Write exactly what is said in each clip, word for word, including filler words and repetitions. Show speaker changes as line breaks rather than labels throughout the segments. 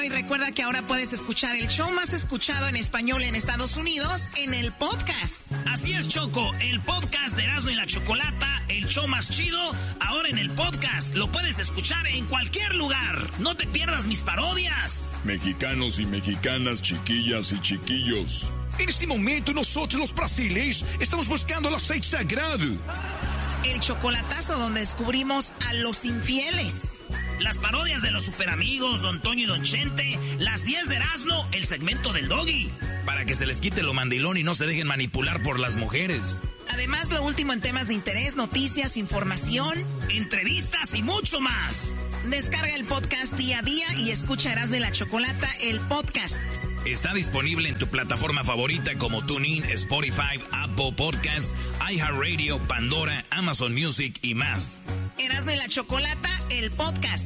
Y recuerda que ahora puedes escuchar el show más escuchado en español en Estados Unidos en el podcast.
Así es, Choco, el podcast de Erasmo y la Chocolata, el show más chido, ahora en el podcast. Lo puedes escuchar en cualquier lugar. No te pierdas mis parodias.
Mexicanos y mexicanas, chiquillas y chiquillos.
En este momento nosotros los brasileños estamos buscando el aceite sagrado.
El chocolatazo donde descubrimos a los infieles.
Las parodias de los superamigos, Don Toño y Don Chente, las diez de Erasmo, el segmento del Doggy.
Para que se les quite lo mandilón y no se dejen manipular por las mujeres.
Además, lo último en temas de interés, noticias, información,
entrevistas y mucho más.
Descarga el podcast día a día y escucha Erasmo y la Chocolata, el podcast.
Está disponible en tu plataforma favorita como TuneIn, Spotify, Apple Podcasts, iHeartRadio, Pandora, Amazon Music y más.
Erasmo y la Chocolata, el podcast.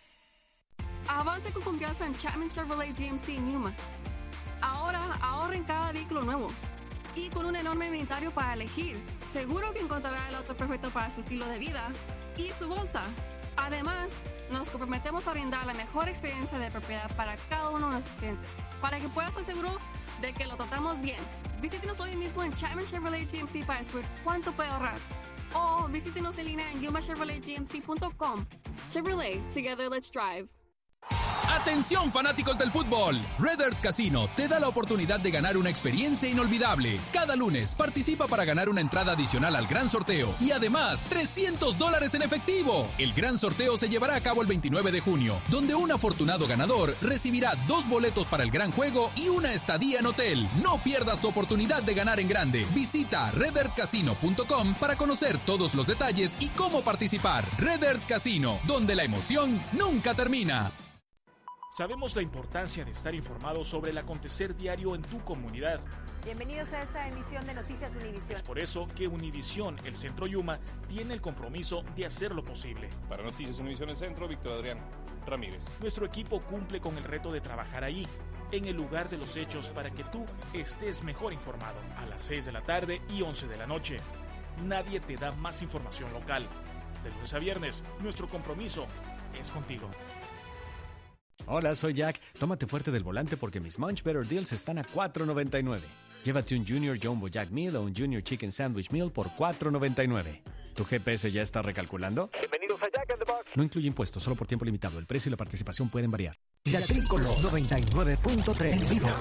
Avance con confianza en Chapman Chevrolet G M C en Yuma. Ahora ahorra en cada vehículo nuevo. Y con un enorme inventario para elegir, seguro que encontrará el auto perfecto para su estilo de vida y su bolsa. Además, nos comprometemos a brindar la mejor experiencia de propiedad para cada uno de nuestros clientes, para que puedas estar seguro de que lo tratamos bien. Visítenos hoy mismo en Chapman Chevrolet G M C para descubrir cuánto puede ahorrar. O visítenos en línea en yuma chevrolet g m c punto com. Chevrolet, together let's drive.
Atención fanáticos del fútbol, Red Earth Casino te da la oportunidad de ganar una experiencia inolvidable. Cada lunes participa para ganar una entrada adicional al gran sorteo y además trescientos dólares en efectivo. El gran sorteo se llevará a cabo el veintinueve de junio, donde un afortunado ganador recibirá dos boletos para el gran juego y una estadía en hotel. No pierdas tu oportunidad de ganar en grande. Visita red earth casino punto com para conocer todos los detalles y cómo participar. Red Earth Casino, donde la emoción nunca termina.
Sabemos la importancia de estar informados sobre el acontecer diario en tu comunidad.
Bienvenidos a esta emisión de Noticias Univisión.
Es por eso que Univisión, el Centro Yuma, tiene el compromiso de hacer lo posible.
Para Noticias Univisión el Centro, Víctor Adrián Ramírez.
Nuestro equipo cumple con el reto de trabajar ahí, en el lugar de los hechos, para que tú estés mejor informado. A las seis de la tarde y once de la noche. Nadie te da más información local. De lunes a viernes, nuestro compromiso es contigo.
Hola, soy Jack. Tómate fuerte del volante porque mis Munch Better Deals están a cuatro noventa y nueve. Llévate un Junior Jumbo Jack Meal o un Junior Chicken Sandwich Meal por cuatro noventa y nueve. ¿Tu G P S ya está recalculando?
Bienvenidos a Jack in the Box.
No incluye impuestos, solo por tiempo limitado. El precio y la participación pueden variar.
La Tricolor noventa y nueve punto tres en vivo.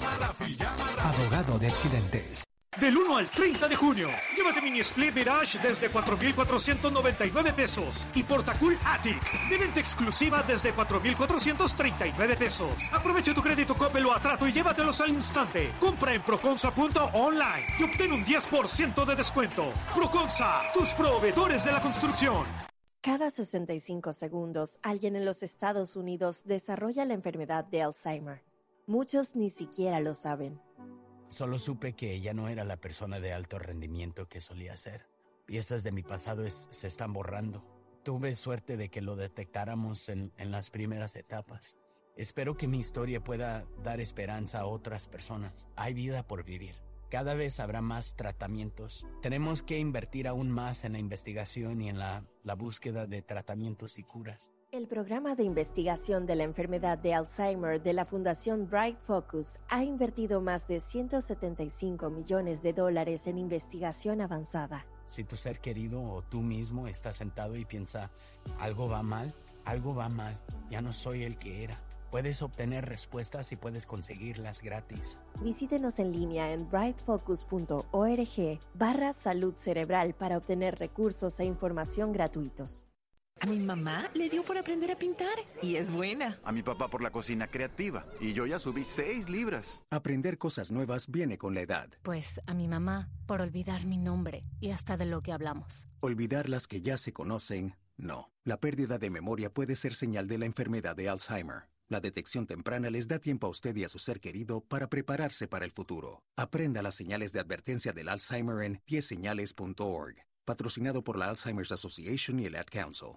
Abogado de accidentes.
Del uno al treinta de junio, llévate Mini Split Mirage desde cuatro mil cuatrocientos noventa y nueve pesos y Portacool Attic de venta exclusiva desde cuatro mil cuatrocientos treinta y nueve pesos. Aprovecha tu crédito Coppel o Atrato y llévatelos al instante. Compra en proconsa punto online y obtén un diez por ciento de descuento. Proconsa, tus proveedores de la construcción.
Cada sesenta y cinco segundos, alguien en los Estados Unidos desarrolla la enfermedad de Alzheimer. Muchos ni siquiera lo saben.
Solo supe que ella no era la persona de alto rendimiento que solía ser. Piezas de mi pasado es, se están borrando. Tuve suerte de que lo detectáramos en, en las primeras etapas. Espero que mi historia pueda dar esperanza a otras personas. Hay vida por vivir. Cada vez habrá más tratamientos. Tenemos que invertir aún más en la investigación y en la, la búsqueda de tratamientos y curas.
El programa de investigación de la enfermedad de Alzheimer de la Fundación Bright Focus ha invertido más de ciento setenta y cinco millones de dólares en investigación avanzada.
Si tu ser querido o tú mismo estás sentado y piensa, algo va mal, algo va mal, ya no soy el que era. Puedes obtener respuestas y puedes conseguirlas gratis.
Visítenos en línea en bright focus punto org barra salud cerebral para obtener recursos e información gratuitos.
A mi mamá le dio por aprender a pintar y es buena.
A mi papá por la cocina creativa y yo ya subí seis libras.
Aprender cosas nuevas viene con la edad.
Pues a mi mamá por olvidar mi nombre y hasta de lo que hablamos.
Olvidar las que ya se conocen, no. La pérdida de memoria puede ser señal de la enfermedad de Alzheimer. La detección temprana les da tiempo a usted y a su ser querido para prepararse para el futuro. Aprenda las señales de advertencia del Alzheimer en diez señales punto org. Patrocinado por la Alzheimer's Association y el Ad Council.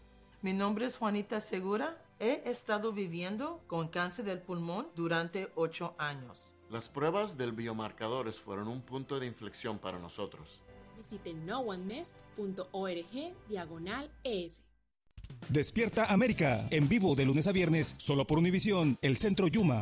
Mi nombre es Juanita Segura. He estado viviendo con cáncer del pulmón durante ocho años.
Las pruebas del biomarcadores fueron un punto de inflexión para nosotros.
Visite no one missed punto org diagonal es.
Despierta América, en vivo de lunes a viernes, solo por Univisión, el Centro Yuma.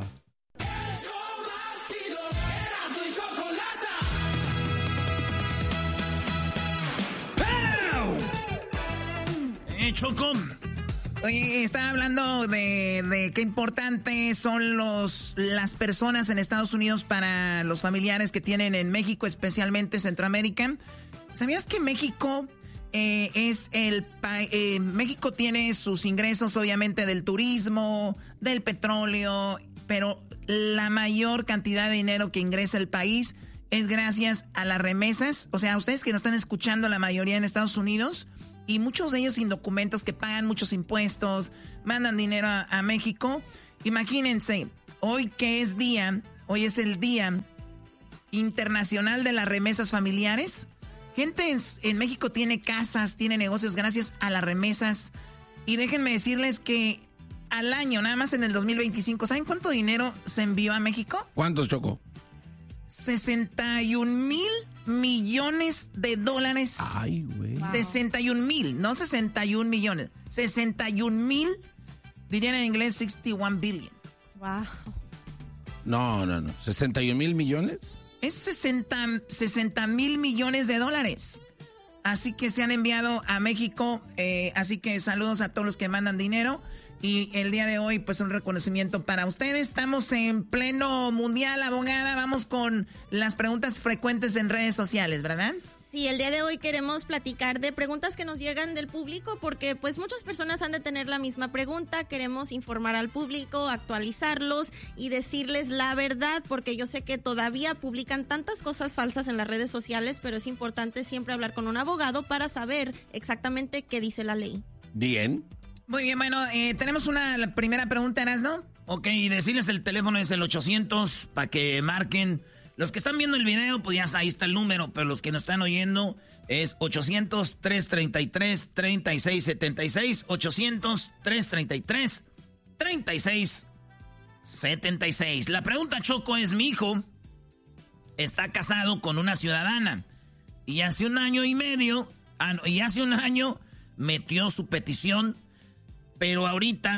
Eh, Choco.
Oye, estaba hablando de, de qué importantes son los, las personas en Estados Unidos para los familiares que tienen en México, especialmente Centroamérica. ¿Sabías que México eh, es el país? Eh, México tiene sus ingresos, obviamente, del turismo, del petróleo, pero la mayor cantidad de dinero que ingresa el país es gracias a las remesas. O sea, ustedes que nos están escuchando, la mayoría en Estados Unidos, y muchos de ellos sin documentos, que pagan muchos impuestos, mandan dinero a, a México. Imagínense, hoy que es día, hoy es el Día Internacional de las Remesas Familiares. Gente en, en México tiene casas, tiene negocios gracias a las remesas. Y déjenme decirles que al año, nada más en el dos mil veinticinco, ¿saben cuánto dinero se envió a México?
¿Cuántos, Choco?
sesenta y un mil millones de dólares.
Ay, güey.
Wow. sesenta y un mil, no sesenta y un millones. sesenta y un mil, dirían en inglés sesenta y un billion.
Wow.
No, no, no. ¿sesenta y un mil millones?
Es sesenta mil millones de dólares. Así que se han enviado a México. Eh, así que saludos a todos los que mandan dinero. Y el día de hoy, pues un reconocimiento para ustedes. Estamos en pleno mundial, abogada. Vamos con las preguntas frecuentes en redes sociales, ¿verdad?
Sí, el día de hoy queremos platicar de preguntas que nos llegan del público porque pues muchas personas han de tener la misma pregunta. Queremos informar al público, actualizarlos y decirles la verdad porque yo sé que todavía publican tantas cosas falsas en las redes sociales, pero es importante siempre hablar con un abogado para saber exactamente qué dice la ley.
Bien.
Muy bien, bueno, eh, tenemos una la primera pregunta, ¿no?
Ok, y decirles el teléfono es el ochocientos para que marquen. Los que están viendo el video, pues ya ahí está el número, pero los que nos están oyendo es ochocientos, trescientos treinta y tres, treinta y seis setenta y seis, ochocientos, trescientos treinta y tres, treinta y seis setenta y seis. La pregunta, Choco, es: mi hijo está casado con una ciudadana y hace un año y medio, ah, no, y hace un año metió su petición, pero ahorita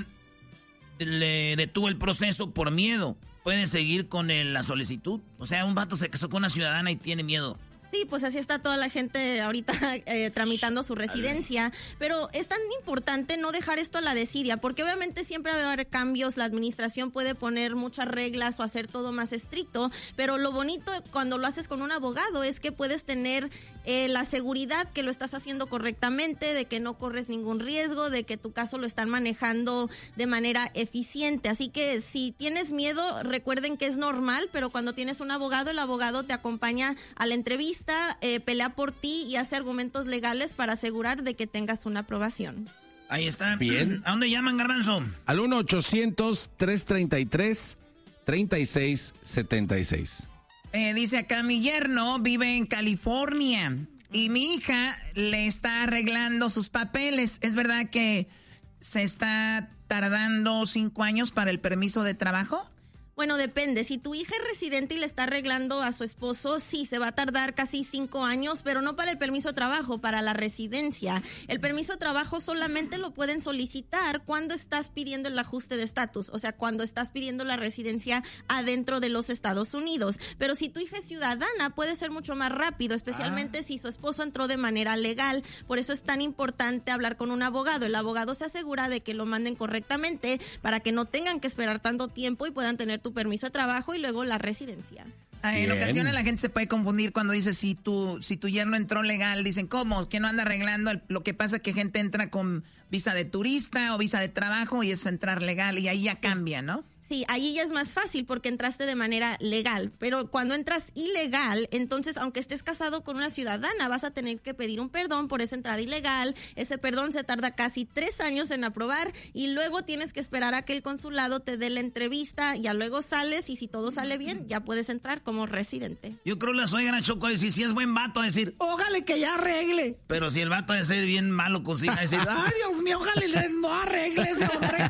le detuvo el proceso por miedo. ¿Puede seguir con el, la solicitud? O sea, un vato se casó con una ciudadana y tiene miedo.
Sí, pues así está toda la gente ahorita eh, tramitando su residencia, pero es tan importante no dejar esto a la desidia, porque obviamente siempre va a haber cambios, la administración puede poner muchas reglas o hacer todo más estricto, pero lo bonito cuando lo haces con un abogado es que puedes tener eh, la seguridad que lo estás haciendo correctamente, de que no corres ningún riesgo, de que tu caso lo están manejando de manera eficiente, así que si tienes miedo, recuerden que es normal, pero cuando tienes un abogado, el abogado te acompaña a la entrevista, Eh, pelea por ti y hace argumentos legales para asegurar de que tengas una aprobación.
Ahí está.
Bien.
¿A dónde llaman, Garbanzo?
Al uno ochocientos, trescientos treinta y tres, treinta y seis setenta y seis.
Eh, dice acá, mi yerno vive en California y mi hija le está arreglando sus papeles. ¿Es verdad que se está tardando cinco años para el permiso de trabajo?
Bueno, depende. Si tu hija es residente y le está arreglando a su esposo, sí, se va a tardar casi cinco años, pero no para el permiso de trabajo, para la residencia. El permiso de trabajo solamente lo pueden solicitar cuando estás pidiendo el ajuste de estatus, o sea, cuando estás pidiendo la residencia adentro de los Estados Unidos. Pero si tu hija es ciudadana, puede ser mucho más rápido, especialmente ah. si su esposo entró de manera legal. Por eso es tan importante hablar con un abogado. El abogado se asegura de que lo manden correctamente para que no tengan que esperar tanto tiempo y puedan tener tu permiso de trabajo y luego la residencia.
Ah, en ocasiones la gente se puede confundir cuando dice si tu, si tu yerno entró legal, dicen ¿cómo? Que no anda arreglando. Lo que pasa es que gente entra con visa de turista o visa de trabajo y es entrar legal y ahí ya sí. cambia, ¿no?
Sí, ahí ya es más fácil porque entraste de manera legal, pero cuando entras ilegal, entonces aunque estés casado con una ciudadana, vas a tener que pedir un perdón por esa entrada ilegal. Ese perdón se tarda casi tres años en aprobar y luego tienes que esperar a que el consulado te dé la entrevista, ya luego sales y si todo sale bien, ya puedes entrar como residente.
Yo creo la suegra Choco decir, si es buen vato, decir, ojalá que ya arregle. Pero si el vato de ser bien malo con su hija, decir, ay Dios mío, ojalá no arregle ese hombre.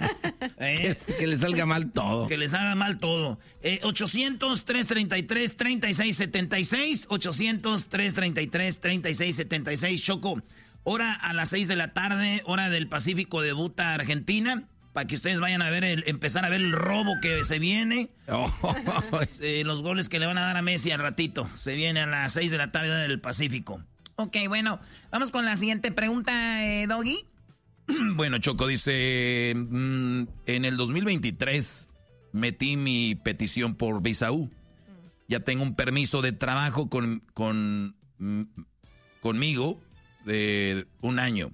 ¿Eh? Que, que le salga mal todo.
Que les haga mal todo. Eh, ochocientos, trescientos treinta y tres, treinta y seis setenta y seis. ochocientos, trescientos treinta y tres, treinta y seis setenta y seis. Choco, Hora a las seis de la tarde, hora del Pacífico, debuta Argentina. Para que ustedes vayan a ver, el, empezar a ver el robo que se viene. Oh. Eh, los goles que le van a dar a Messi al ratito. Se viene a las seis de la tarde del Pacífico.
Ok, bueno, vamos con la siguiente pregunta, eh, Doggy.
Bueno, Choco dice, mmm, en el dos mil veintitrés metí mi petición por visa U. Ya tengo un permiso de trabajo con, con mm, conmigo de un año.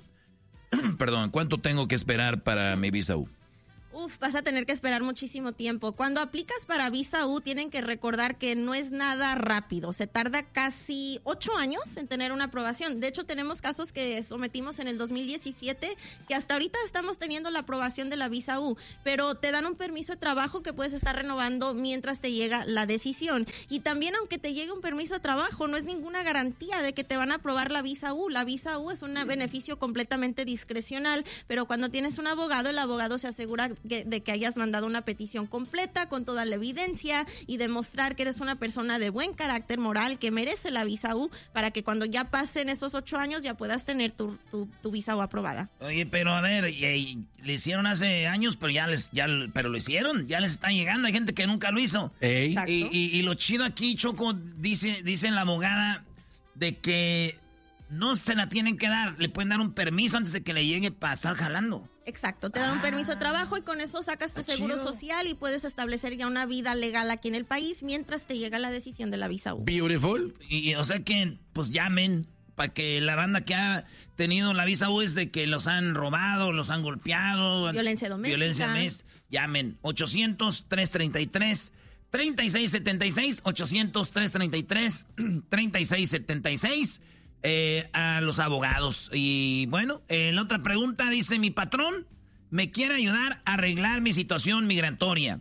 Perdón, ¿cuánto tengo que esperar para mi visa U?
Uf, vas a tener que esperar muchísimo tiempo. Cuando aplicas para visa U, tienen que recordar que no es nada rápido. Se tarda casi ocho años en tener una aprobación. De hecho, tenemos casos que sometimos en el dos mil diecisiete que hasta ahorita estamos teniendo la aprobación de la visa U, pero te dan un permiso de trabajo que puedes estar renovando mientras te llega la decisión. Y también, aunque te llegue un permiso de trabajo, no es ninguna garantía de que te van a aprobar la visa U. La visa U es un beneficio completamente discrecional, pero cuando tienes un abogado, el abogado se asegura Que, de que hayas mandado una petición completa con toda la evidencia y demostrar que eres una persona de buen carácter moral que merece la visa U para que cuando ya pasen esos ocho años ya puedas tener tu, tu, tu visa U aprobada.
Oye, pero a ver, y, y, le hicieron hace años, pero ya les, ya, pero lo hicieron, ya les está llegando, hay gente que nunca lo hizo.
Ey.
Y, y, y lo chido aquí, Choco, dice, dice la abogada de que no se la tienen que dar, le pueden dar un permiso antes de que le llegue para estar jalando.
Exacto, te dan un permiso de trabajo y con eso sacas tu seguro
chido.
social y puedes establecer ya una vida legal aquí en el país mientras te llega la decisión de la visa U.
Beautiful.
Y o sea que, pues llamen, para que la banda que ha tenido la visa U es de que los han robado, los han golpeado.
Violencia doméstica.
Violencia mes, llamen, ochocientos, trescientos treinta y tres, treinta y seis setenta y seis, ochocientos, trescientos treinta y tres, treinta y seis setenta y seis. Eh, a los abogados. Y bueno, eh, la otra pregunta dice, mi patrón me quiere ayudar a arreglar mi situación migratoria.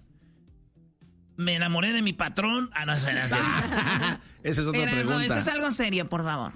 Me enamoré de mi patrón. Ah, no sé, no sé.
Esa es otra
Era,
pregunta.
no, eso es algo serio, por favor.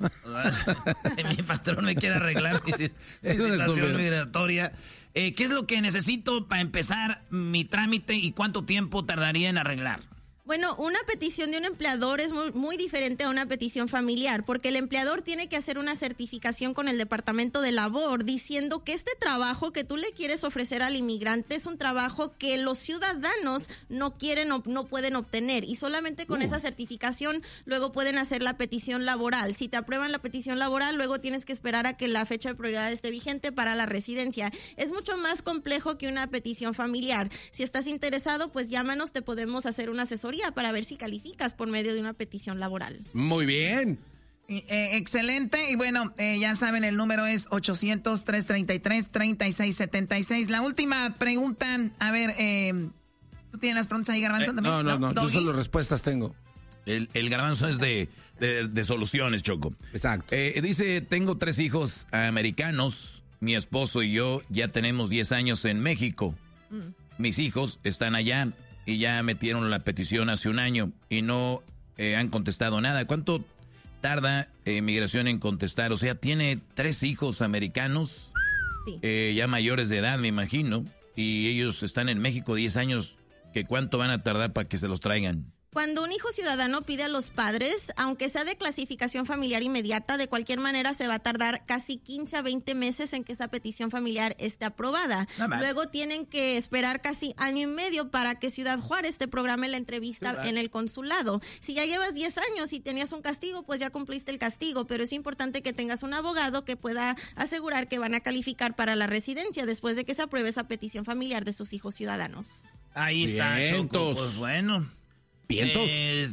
Mi patrón me quiere arreglar mi, mi situación migratoria. Eh, ¿Qué es lo que necesito para empezar mi trámite y cuánto tiempo tardaría en arreglar?
Bueno, una petición de un empleador es muy, muy diferente a una petición familiar, porque el empleador tiene que hacer una certificación con el Departamento de Labor diciendo que este trabajo que tú le quieres ofrecer al inmigrante es un trabajo que los ciudadanos no quieren o no pueden obtener, y solamente con uh. esa certificación luego pueden hacer la petición laboral. Si te aprueban la petición laboral, luego tienes que esperar a que la fecha de prioridad esté vigente para la residencia. Es mucho más complejo que una petición familiar. Si estás interesado, pues llámanos, te podemos hacer una asesoría para ver si calificas por medio de una petición laboral.
Muy bien.
Eh, excelente. Y bueno, eh, ya saben, el número es ochocientos, trescientos treinta y tres, treinta y seis setenta y seis. La última pregunta, a ver, eh, ¿tú tienes las preguntas ahí, Garbanzo?
Eh,
también?
no, no, no,
¿Doggy?
yo solo respuestas tengo.
El, el Garbanzo es de, de, de soluciones, Choco.
Exacto.
Eh, dice, tengo tres hijos americanos. Mi esposo y yo ya tenemos diez años en México. Mm. Mis hijos están allá y ya metieron la petición hace un año y no eh, han contestado nada. ¿Cuánto tarda eh, migración en contestar? O sea, tiene tres hijos americanos,
sí.
eh, ya mayores de edad, me imagino, y ellos están en México diez años. ¿Que cuánto van a tardar para que se los traigan?
Cuando un hijo ciudadano pide a los padres, aunque sea de clasificación familiar inmediata, de cualquier manera se va a tardar casi quince a veinte meses en que esa petición familiar esté aprobada. Luego tienen que esperar casi año y medio para que Ciudad Juárez te programe la entrevista en el consulado. Si ya llevas diez años y tenías un castigo, pues ya cumpliste el castigo, pero es importante que tengas un abogado que pueda asegurar que van a calificar para la residencia después de que se apruebe esa petición familiar de sus hijos ciudadanos.
Ahí está, Choco. Pues bueno.
¿Vientos?
Eh,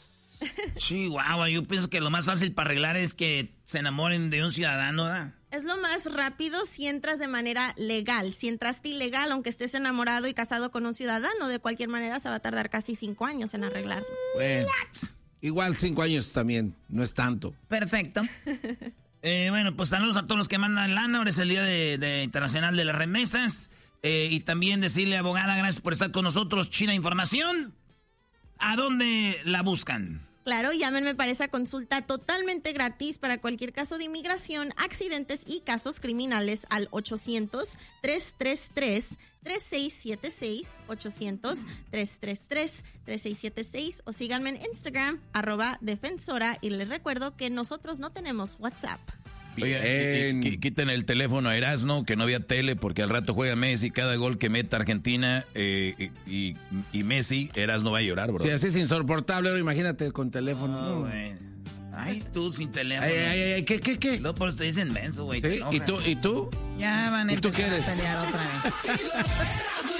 Chihuahua, yo pienso que lo más fácil para arreglar es que se enamoren de un ciudadano, ¿verdad?
Es lo más rápido si entras de manera legal. Si entraste ilegal, aunque estés enamorado y casado con un ciudadano, de cualquier manera se va a tardar casi cinco años en arreglarlo.
Bueno, igual cinco años también, no es tanto.
Perfecto.
eh, bueno, pues saludos a todos los que mandan lana. Ahora es el Día de, de Internacional de las Remesas. Eh, y también decirle, abogada, gracias por estar con nosotros. China Información, ¿a dónde la buscan?
Claro, llámenme para esa consulta totalmente gratis para cualquier caso de inmigración, accidentes y casos criminales al ochocientos, trescientos treinta y tres, treinta y seis setenta y seis, ochocientos, trescientos treinta y tres, treinta y seis setenta y seis, o síganme en Instagram, arroba defensora, y les recuerdo que nosotros no tenemos WhatsApp.
Oye, y, y, y, quiten el teléfono a Erasno, que no había tele, porque al rato juega Messi. Cada gol que meta Argentina eh, y, y Messi, Erasno va a llorar, bro.
Sí, así es insoportable, bro. Imagínate con teléfono.
No, güey. No. Ay, tú sin teléfono.
Ay, ay, ay, ¿qué, qué, qué?
Luego por eso te dicen menso, güey.
¿Sí? ¿Y tú? ¿Y tú?
Ya van a
¿Y tú
empezar
qué eres?
a pelear otra vez.